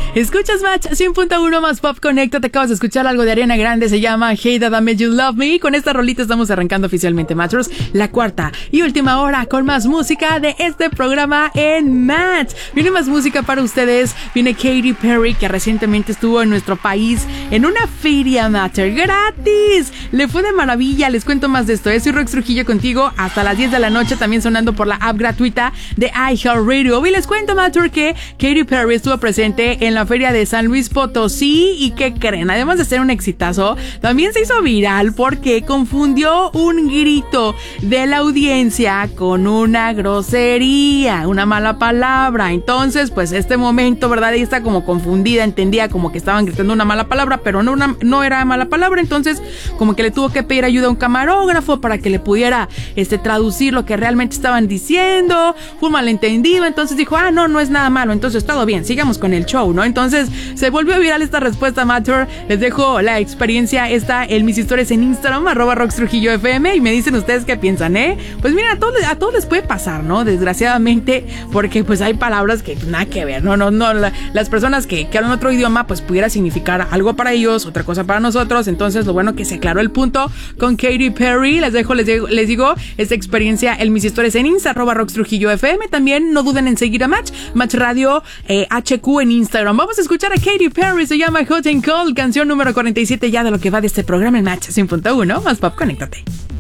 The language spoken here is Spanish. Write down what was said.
Escuchas Match 100.1 más Pop Connecta. Te acabas de escuchar algo de Ariana Grande, se llama Hey That I Made You Love Me. Y con esta rolita estamos arrancando oficialmente Matchers, la cuarta y última hora con más música de este programa en Match. Viene más música para ustedes. Viene Katy Perry, que recientemente estuvo en nuestro país en una feria Matcher gratis. Le fue de maravilla. Les cuento más de esto. Soy Rox Trujillo contigo hasta las 10 de la noche, también sonando por la app gratuita de iHeartRadio. Y les cuento, Matcher, que Katy Perry estuvo presente en la feria de San Luis Potosí. ¿Y qué creen? Además de ser un exitazo, también se hizo viral porque confundió un grito de la audiencia con una grosería, una mala palabra. Entonces, pues este momento, ¿verdad? Ella está como confundida, entendía como que estaban gritando una mala palabra, pero no era mala palabra. Entonces, como que le tuvo que pedir ayuda a un camarógrafo para que le pudiera traducir lo que realmente estaban diciendo. Fue un malentendido. Entonces dijo, no es nada malo. Entonces, todo bien, sigamos con el show, ¿no? Entonces, se volvió viral esta respuesta, Matter. Les dejo la experiencia esta en mis historias en Instagram, @RoxTrujilloFM, y me dicen ustedes qué piensan, ¿eh? Pues mira, a todos les puede pasar, ¿no? Desgraciadamente, porque pues hay palabras que nada que ver, no, las personas que hablan otro idioma, pues pudiera significar algo para ellos, otra cosa para nosotros. Entonces, lo bueno que se aclaró el punto con Katy Perry. Les digo, esta experiencia en mis historias en Insta, @RoxTrujilloFM. También no duden en seguir a Match Radio HQ en Instagram. Vamos a escuchar a Katy Perry, se llama Hot and Cold, canción número 47 ya de lo que va de este programa en Match 100.1 más Pop, conéctate.